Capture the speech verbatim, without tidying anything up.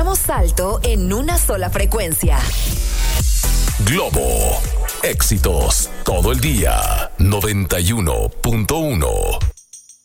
Damos salto en una sola frecuencia. Globo. Éxitos todo el día. noventa y uno punto uno.